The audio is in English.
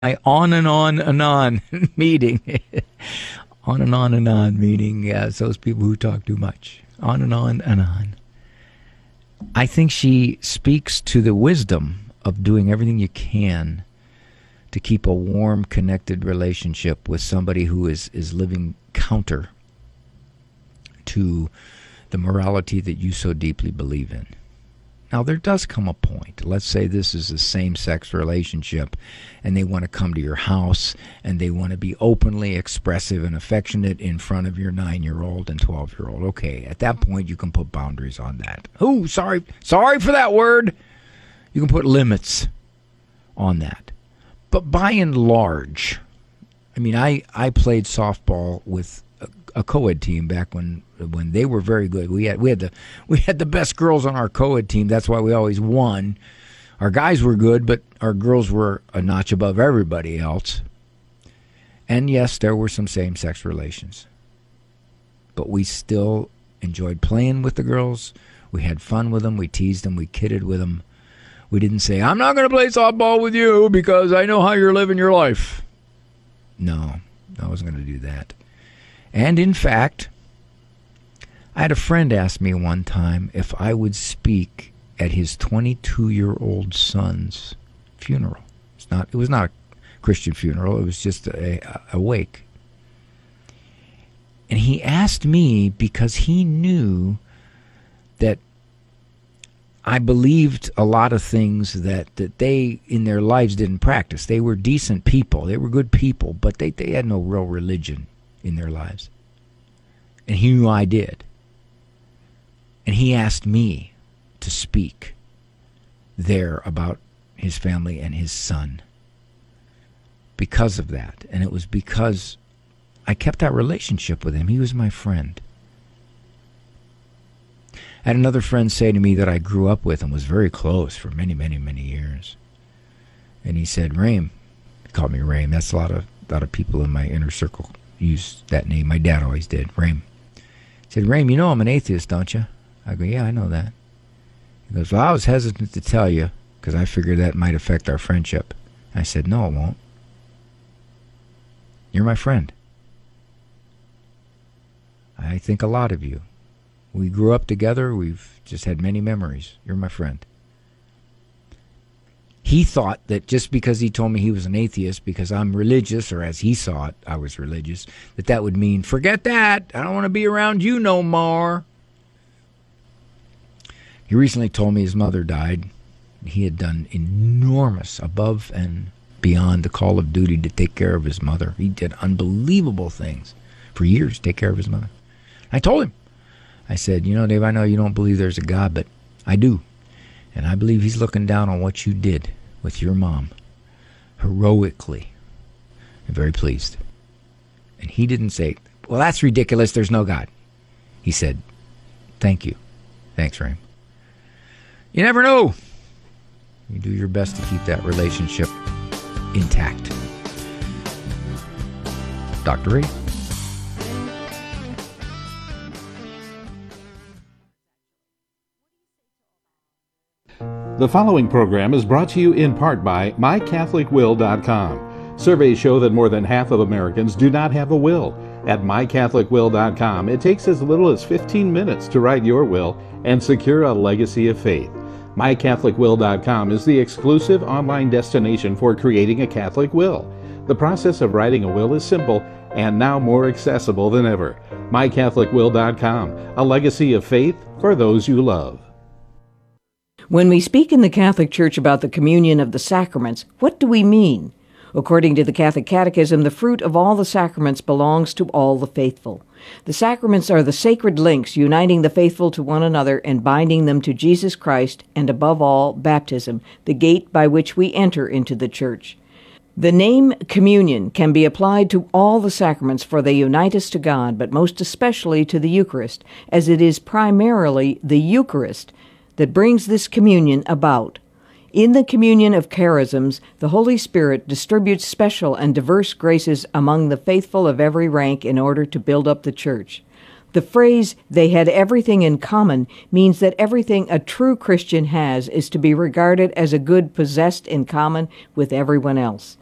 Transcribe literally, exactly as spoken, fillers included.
on and on and on meeting. On and on and on meeting. Yeah, it's those people who talk too much. On and on and on. I think she speaks to the wisdom of doing everything you can to keep a warm, connected relationship with somebody who is, is living counter to the morality that you so deeply believe in. Now, there does come a point. Let's say this is a same-sex relationship, and they want to come to your house, and they want to be openly expressive and affectionate in front of your nine-year-old and twelve-year-old. Okay, at that point, you can put boundaries on that. Ooh, sorry, sorry for that word. You can put limits on that. But by and large, I mean, I, I played softball with a, a co-ed team back when when they were very good. We had we had the we had the best girls on our co-ed team. That's why we always won. Our guys were good, but our girls were a notch above everybody else. And yes, there were some same-sex relations. But we still enjoyed playing with the girls. We had fun with them. We teased them. We kidded with them. We didn't say, I'm not going to play softball with you because I know how you're living your life. No, I wasn't going to do that. And in fact, I had a friend ask me one time if I would speak at his twenty-two-year-old son's funeral. It's not. It was not a Christian funeral. It was just a, a wake. And he asked me because he knew that I believed a lot of things that, that they, in their lives, didn't practice. They were decent people. They were good people, but they, they had no real religion in their lives. And he knew I did. And he asked me to speak there about his family and his son because of that. And it was because I kept that relationship with him. He was my friend. I had another friend say to me that I grew up with and was very close for many, many, many years. And he said, Raim. He called me Raim. That's a lot of, a lot of people in my inner circle use that name. My dad always did, Raim. He said, Raim, you know I'm an atheist, don't you? I go, yeah, I know that. He goes, well, I was hesitant to tell you because I figured that might affect our friendship. I said, no, it won't. You're my friend. I think a lot of you. We grew up together. We've just had many memories. You're my friend. He thought that just because he told me he was an atheist because I'm religious, or as he saw it, I was religious, that that would mean, forget that. I don't want to be around you no more. He recently told me his mother died. He had done enormous, above and beyond the call of duty to take care of his mother. He did unbelievable things for years to take care of his mother. I told him, I said, you know, Dave, I know you don't believe there's a God, but I do. And I believe he's looking down on what you did with your mom, heroically. I'm very pleased. And he didn't say, well, that's ridiculous, there's no God. He said, thank you. Thanks, Raim. You never know. You do your best to keep that relationship intact. Doctor Ray. The following program is brought to you in part by my catholic will dot com. Surveys show that more than half of Americans do not have a will. At my catholic will dot com, it takes as little as fifteen minutes to write your will and secure a legacy of faith. my catholic will dot com is the exclusive online destination for creating a Catholic will. The process of writing a will is simple and now more accessible than ever. my catholic will dot com, a legacy of faith for those you love. When we speak in the Catholic Church about the communion of the sacraments, what do we mean? According to the Catholic Catechism, the fruit of all the sacraments belongs to all the faithful. The sacraments are the sacred links uniting the faithful to one another and binding them to Jesus Christ, and above all, baptism, the gate by which we enter into the Church. The name communion can be applied to all the sacraments, for they unite us to God, but most especially to the Eucharist, as it is primarily the Eucharist that brings this communion about. In the communion of charisms, the Holy Spirit distributes special and diverse graces among the faithful of every rank in order to build up the Church. The phrase, they had everything in common, means that everything a true Christian has is to be regarded as a good possessed in common with everyone else.